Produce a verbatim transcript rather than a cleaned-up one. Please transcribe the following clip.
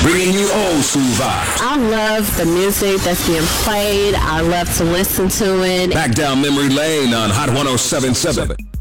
bringing you old school vibes. I love the music that's being played. I love to listen to it. Back down memory lane on Hot one oh seven point seven.